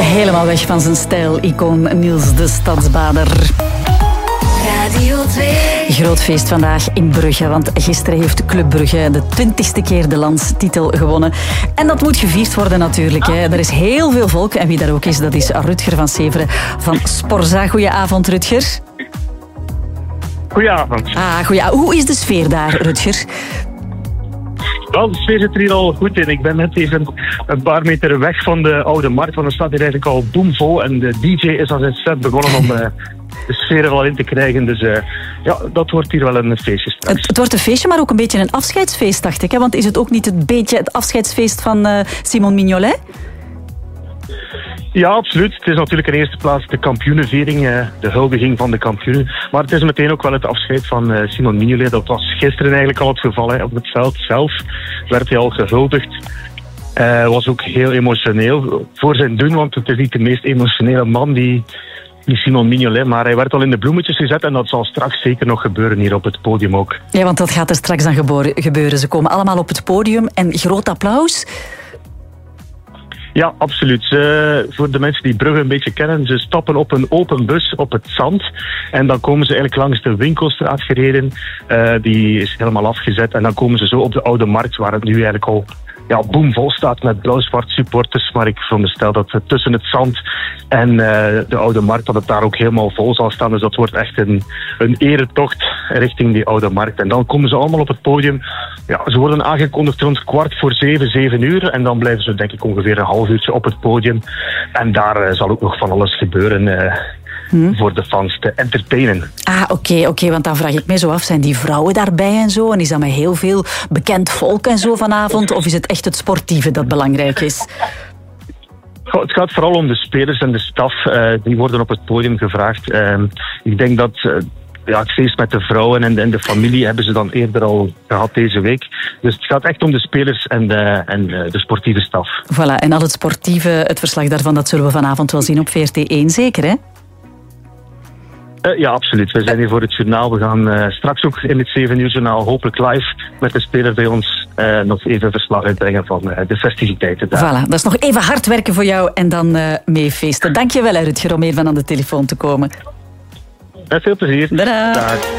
Helemaal weg van zijn stijl-icoon Niels de Stadsbader. Radio 2. Groot feest vandaag in Brugge, want gisteren heeft Club Brugge de 20ste keer de landstitel gewonnen. En dat moet gevierd worden natuurlijk. Hè. Er is heel veel volk en wie daar ook is, dat is Rutger van Severen van Sporza. Goedenavond, Rutger. Goedenavond. Hoe is de sfeer daar, Rutger? Wel, de sfeer zit er hier al goed in. Ik ben net even een paar meter weg van de Oude Markt, want er staat hier eigenlijk al boomvol. En de DJ is al zijn set begonnen om de sfeer er al in te krijgen. Dus dat wordt hier wel een feestje straks. Het wordt een feestje, maar ook een beetje een afscheidsfeest, dacht ik. Hè? Want is het ook niet een beetje het afscheidsfeest van Simon Mignolet? Ja, absoluut. Het is natuurlijk in eerste plaats de kampioenenviering, de huldiging van de kampioenen. Maar het is meteen ook wel het afscheid van Simon Mignolet. Dat was gisteren eigenlijk al het geval. Hè. Op het veld zelf werd hij al gehuldigd. Was ook heel emotioneel voor zijn doen, want het is niet de meest emotionele man die Simon Mignolet, maar hij werd al in de bloemetjes gezet en dat zal straks zeker nog gebeuren hier op het podium ook. Ja, want dat gaat er straks dan gebeuren. Ze komen allemaal op het podium en groot applaus. Ja, absoluut. Voor de mensen die Brugge een beetje kennen, ze stappen op een open bus op het zand en dan komen ze eigenlijk langs de Winkelstraat gereden. Die is helemaal afgezet en dan komen ze zo op de Oude Markt, waar het nu eigenlijk al boomvol staat met blauw-zwart supporters. Maar ik veronderstel dat tussen het zand en de Oude Markt, dat het daar ook helemaal vol zal staan. Dus dat wordt echt een eretocht richting die Oude Markt. En dan komen ze allemaal op het podium. Ja, ze worden aangekondigd rond 7:15 uur. En dan blijven ze denk ik ongeveer een half uurtje op het podium. En daar zal ook nog van alles gebeuren voor de fans te entertainen. Oké, want dan vraag ik me zo af, zijn die vrouwen daarbij en zo? En is dat met heel veel bekend volk en zo vanavond? Of is het echt het sportieve dat belangrijk is? Het gaat vooral om de spelers en de staf. Die worden op het podium gevraagd. Ik denk dat het feest met de vrouwen en de familie hebben ze dan eerder al gehad deze week. Dus het gaat echt om de spelers en de sportieve staf. Voilà, en al het sportieve, het verslag daarvan, dat zullen we vanavond wel zien op VRT1, zeker hè? Ja, absoluut. We zijn hier voor het journaal. We gaan straks ook in het 7 uur journaal hopelijk live met de speler bij ons nog even verslag uitbrengen van de festiviteiten daar. Voilà, dat is nog even hard werken voor jou en dan mee feesten. Dank je wel, Rutger, om even aan de telefoon te komen. Met veel plezier. Tada. Dag.